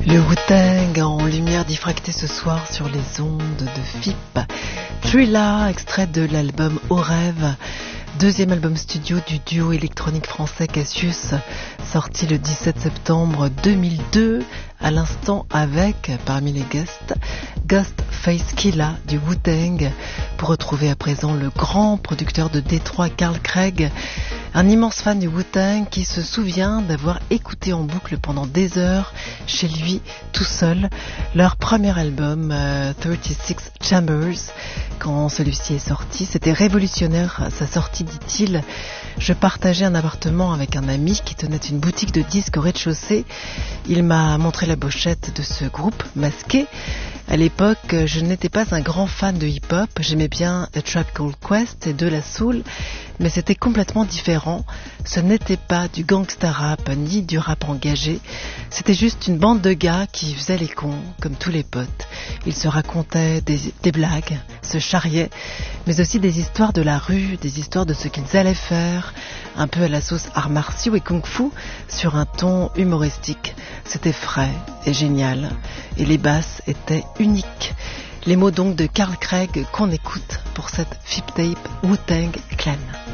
Le Wu-Tang en lumière diffractée ce soir sur les ondes de FIP. Thriller, extrait de l'album Au Rêve, deuxième album studio du duo électronique français Cassius, sorti le 17 septembre 2002, à l'instant avec, parmi les guests, Ghostface Killah du Wu-Tang, pour retrouver à présent le grand producteur de Détroit Carl Craig, un immense fan du Wu-Tang qui se souvient d'avoir écouté en boucle pendant des heures, chez lui, tout seul, leur premier album, 36 Chambers. Quand celui-ci est sorti, c'était révolutionnaire à sa sortie, dit-il. Je partageais un appartement avec un ami qui tenait une boutique de disques au rez-de-chaussée. Il m'a montré la pochette de ce groupe masqué. À l'époque, je n'étais pas un grand fan de hip-hop. J'aimais bien A Tribe Called Quest et De La Soul, mais c'était complètement différent. Ce n'était pas du gangsta rap ni du rap engagé. C'était juste une bande de gars qui faisaient les cons, comme tous les potes. Ils se racontaient des blagues, se charriaient, mais aussi des histoires de la rue, des histoires de ce qu'ils allaient faire, un peu à la sauce arts martiaux et kung-fu, sur un ton humoristique. C'était frais et génial, et les basses étaient uniques. Les mots donc de Carl Craig qu'on écoute pour cette FIP Tape Wu-Tang Clan.